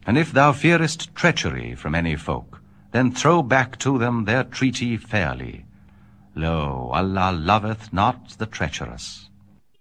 And if thou fearest treachery from any folk, then throw back to them their treaty fairly. Lo, Allah loveth not the treacherous.